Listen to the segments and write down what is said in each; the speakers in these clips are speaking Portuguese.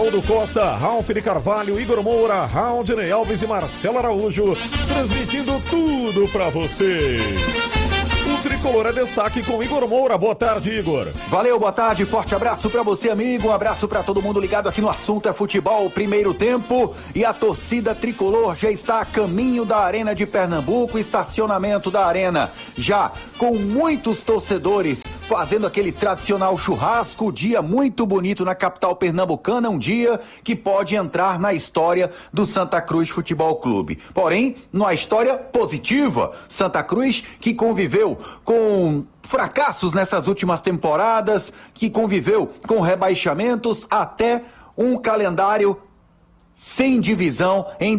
Haroldo Costa, Ralf de Carvalho, Igor Moura, Raudney Alves e Marcelo Araújo, transmitindo tudo pra vocês. O Tricolor é destaque com Igor Moura. Boa tarde, Igor. Valeu, boa tarde, forte abraço pra você, amigo, um abraço pra todo mundo ligado aqui no Assunto é Futebol, primeiro tempo, e a torcida Tricolor já está a caminho da Arena de Pernambuco, estacionamento da Arena, já com muitos torcedores fazendo aquele tradicional churrasco, dia muito bonito na capital pernambucana, um dia que pode entrar na história do Santa Cruz Futebol Clube. Porém, numa história positiva, Santa Cruz que conviveu com fracassos nessas últimas temporadas, que conviveu com rebaixamentos até um calendário sem divisão em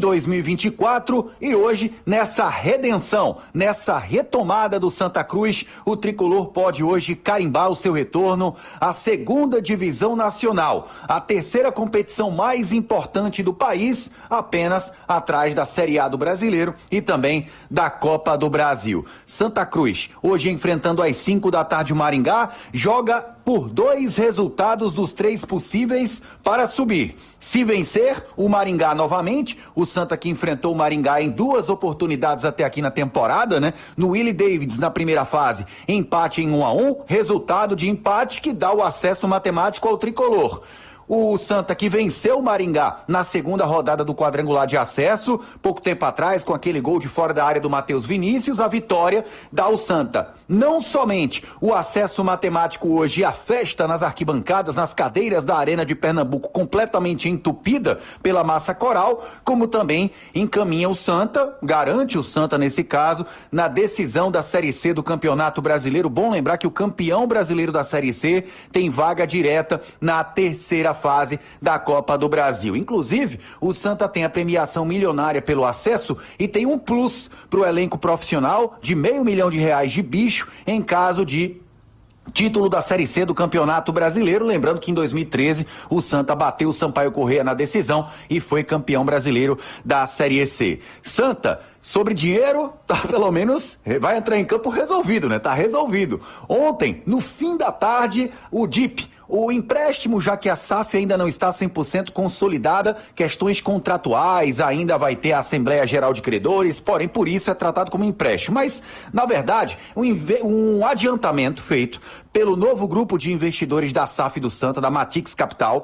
2024 e hoje, nessa redenção, nessa retomada do Santa Cruz, o Tricolor pode hoje carimbar o seu retorno à segunda divisão nacional, a terceira competição mais importante do país, apenas atrás da Série A do Brasileiro e também da Copa do Brasil. Santa Cruz, hoje enfrentando às 5 da tarde o Maringá, joga por 2 resultados dos 3 possíveis para subir. Se vencer o Maringá novamente, o Santa que enfrentou o Maringá em 2 oportunidades até aqui na temporada, né? No Willie Davids na primeira fase, empate em 1-1, resultado de empate que dá o acesso matemático ao Tricolor. O Santa que venceu o Maringá na segunda rodada do quadrangular de acesso, pouco tempo atrás, com aquele gol de fora da área do Matheus Vinícius, a vitória dá ao Santa não somente o acesso matemático hoje e a festa nas arquibancadas, nas cadeiras da Arena de Pernambuco completamente entupida pela massa coral, como também encaminha o Santa, garante o Santa nesse caso, na decisão da Série C do Campeonato Brasileiro. Bom lembrar que o campeão brasileiro da Série C tem vaga direta na terceira fase da Copa do Brasil. Inclusive, o Santa tem a premiação milionária pelo acesso e tem um plus para o elenco profissional de R$500 mil de bicho em caso de título da Série C do Campeonato Brasileiro. Lembrando que em 2013 o Santa bateu o Sampaio Corrêa na decisão e foi campeão brasileiro da Série C. Santa, sobre dinheiro, tá pelo menos, vai entrar em campo resolvido, né? Tá resolvido. Ontem, no fim da tarde, o DIP, o empréstimo, já que a SAF ainda não está 100% consolidada, questões contratuais, ainda vai ter a Assembleia Geral de Credores, porém por isso é tratado como empréstimo. Mas, na verdade, um adiantamento feito pelo novo grupo de investidores da SAF do Santa, da Matix Capital,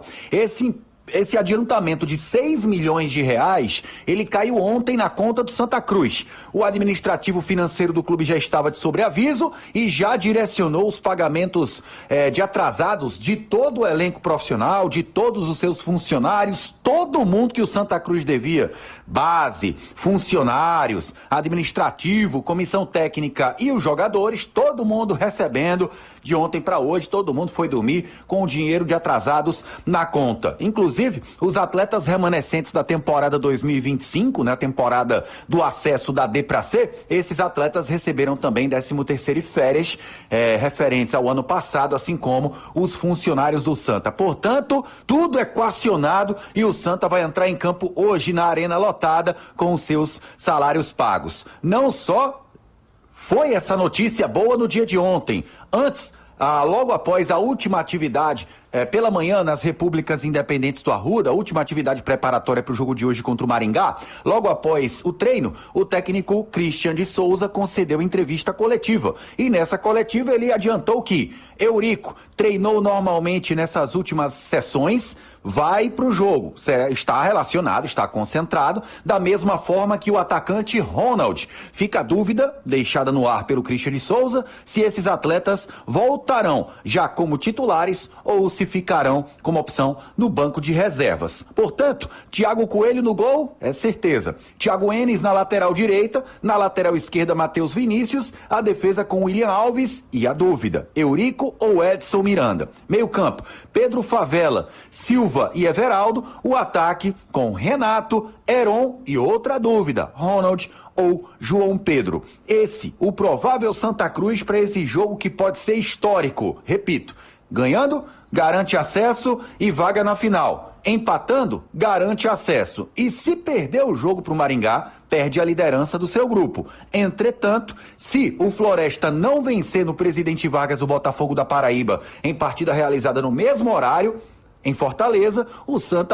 esse adiantamento de R$6 milhões, ele caiu ontem na conta do Santa Cruz. O administrativo financeiro do clube já estava de sobreaviso e já direcionou os pagamentos de atrasados de todo o elenco profissional, de todos os seus funcionários, todo mundo que o Santa Cruz devia. Base, funcionários, administrativo, comissão técnica e os jogadores, todo mundo recebendo de ontem para hoje, todo mundo foi dormir com o dinheiro de atrasados na conta. Inclusive, os atletas remanescentes da temporada 2025, né, a temporada do acesso da D para C, esses atletas receberam também 13º e férias referentes ao ano passado, assim como os funcionários do Santa. Portanto, tudo equacionado e o Santa vai entrar em campo hoje na Arena lotada com os seus salários pagos. Não só foi essa notícia boa no dia de ontem, antes, logo após a última atividade, pela manhã nas Repúblicas Independentes do Arruda, a última atividade preparatória para o jogo de hoje contra o Maringá, logo após o treino, o técnico Christian de Souza concedeu entrevista coletiva. E nessa coletiva ele adiantou que Eurico treinou normalmente nessas últimas sessões, vai para o jogo, está relacionado, está concentrado, da mesma forma que o atacante Ronald. Fica a dúvida, deixada no ar pelo Christian de Souza, se esses atletas voltarão já como titulares ou se ficarão como opção no banco de reservas. Portanto, Thiago Coelho no gol, é certeza. Thiago Enes na lateral direita, na lateral esquerda Matheus Vinícius, a defesa com William Alves e a dúvida, Eurico ou Edson Miranda. Meio campo, Pedro Favela, Silva e Everaldo, o ataque com Renato, Heron e outra dúvida, Ronald ou João Pedro. Esse, o provável Santa Cruz para esse jogo que pode ser histórico. Repito, ganhando, garante acesso e vaga na final. Empatando, garante acesso. E se perder o jogo para o Maringá, perde a liderança do seu grupo. Entretanto, se o Floresta não vencer no Presidente Vargas o Botafogo da Paraíba em partida realizada no mesmo horário, em Fortaleza, o Santa